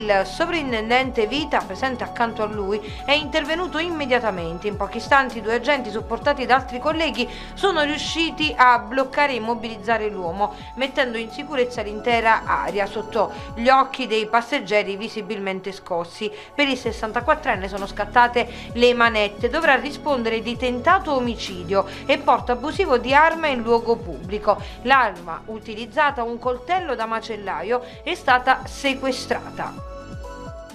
Il sovrintendente Vita, presente accanto a lui, è intervenuto immediatamente. In pochi istanti 2 agenti, supportati da altri colleghi, sono riusciti a bloccare e immobilizzare l'uomo, mettendo in sicurezza l'intera area sotto gli occhi dei passeggeri visibilmente scossi. Per il 64enne sono scattate le manette. Dovrà rispondere di tentato omicidio e porto abusivo di arma in luogo pubblico. L'arma utilizzata, un coltello da macellaio, è stata sequestrata.